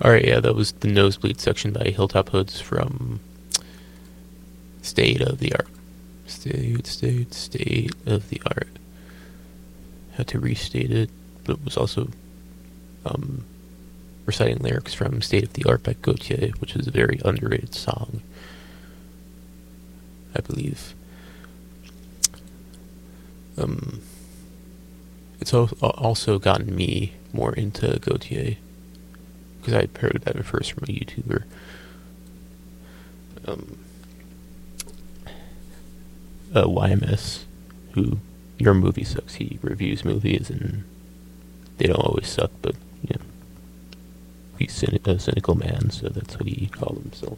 Alright, yeah, that was the Nosebleed section by Hilltop Hoods from State of the Art. State of the Art. Had to restate it, but it was also reciting lyrics from State of the Art by Gautier, which is a very underrated song, I believe. It's also gotten me more into Gautier, because I heard that at first from a YouTuber. YMS, who Your Movie Sucks. He reviews movies, and they don't always suck, but, you know, he's a cynical man, so that's what he called himself.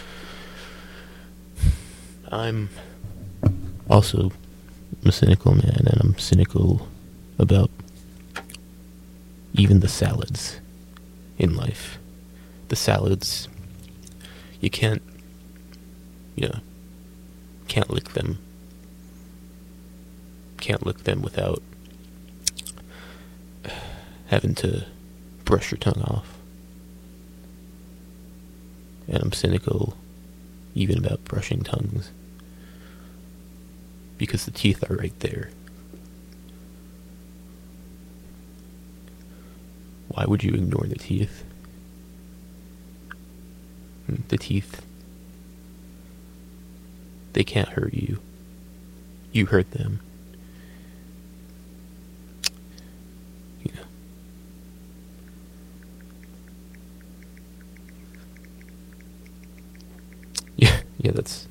I'm also a cynical man, and I'm cynical about even the salads in life. The salads, you can't lick them. Can't lick them without having to brush your tongue off. And I'm cynical even about brushing tongues, because the teeth are right there. Why would you ignore the teeth? The teeth, they can't hurt you. You hurt them. You know. Yeah, that's,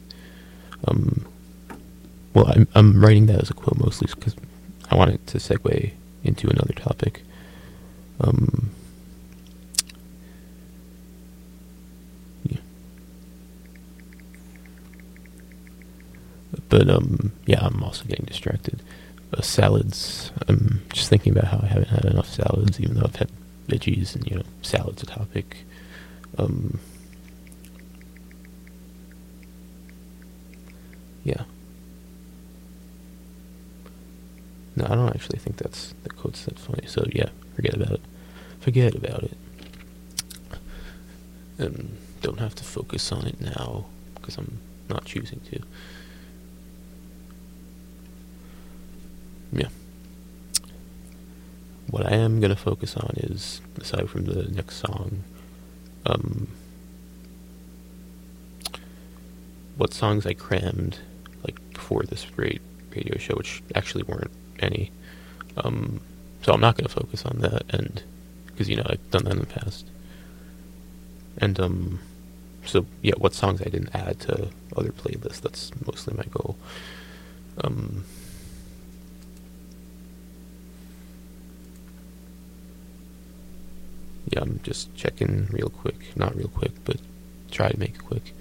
well, I'm writing that as a quote mostly because I wanted to segue into another topic. Yeah. But, yeah, I'm also getting distracted. Salads, I'm just thinking about how I haven't had enough salads, even though I've had veggies, and, you know, salad's a topic. Yeah. No, I don't actually think the quote's that funny, so yeah, forget about it. Forget about it. Don't have to focus on it now, because I'm not choosing to. Yeah. What I am going to focus on is, aside from the next song, what songs I crammed, like, before this radio show, which actually weren't any. So I'm not going to focus on that, and because, you know, I've done that in the past. And so yeah, what songs I didn't add to other playlists, that's mostly my goal. Yeah, I'm just checking real quick. Not real quick, but try to make it quick.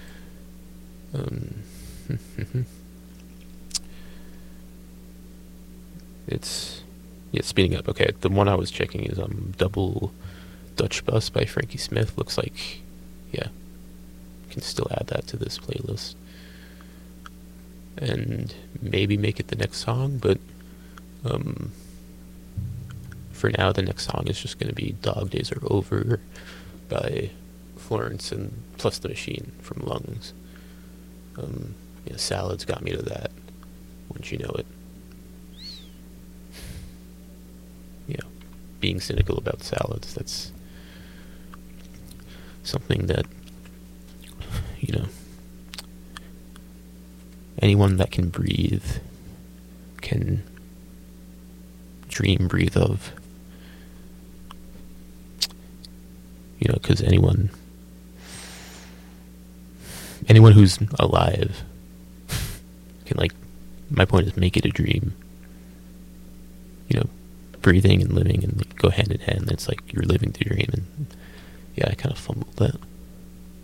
It's, yeah, speeding up. Okay, the one I was checking is Double Dutch Bus by Frankie Smith. Looks like, yeah, can still add that to this playlist. And maybe make it the next song, but for now the next song is just going to be Dog Days Are Over by Florence and Plus the Machine from Lungs. Yeah, salads got me to that, wouldn't you know it. Yeah, being cynical about salads, that's something that, you know, anyone that can breathe can dream, breathe of. You know, because anyone who's alive can, like, my point is, make it a dream. You know, breathing and living and go hand in hand. It's like you're living the dream, and yeah, I kind of fumbled that.